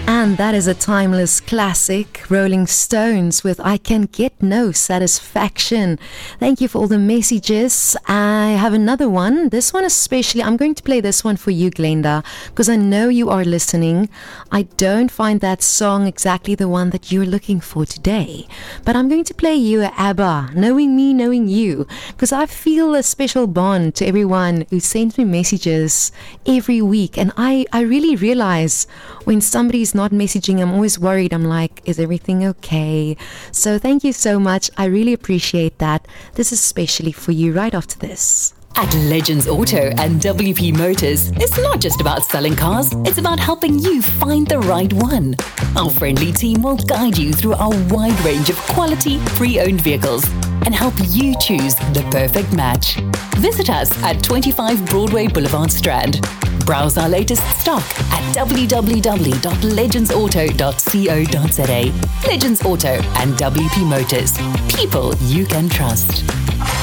And that is a timeless classic, Rolling Stones with I Can Get No Satisfaction. Thank you for all the messages. I have another one. This one especially, I'm going to play this one for you, Glenda, because I know you are listening. I don't find that song exactly the one that you're looking for today, but I'm going to play you ABBA, Knowing Me, Knowing You, because I feel a special bond to everyone who sends me messages every week, and I really realize when somebody's not messaging, I'm always worried. I'm like, is everything okay? So thank you so much. I really appreciate that. This is especially for you right after this. At Legends Auto and WP Motors, it's not just about selling cars, it's about helping you find the right one. Our friendly team will guide you through our wide range of quality, pre-owned vehicles and help you choose the perfect match. Visit us at 25 Broadway Boulevard, Strand. Browse our latest stock at www.legendsauto.co.za. Legends Auto and WP Motors. People you can trust.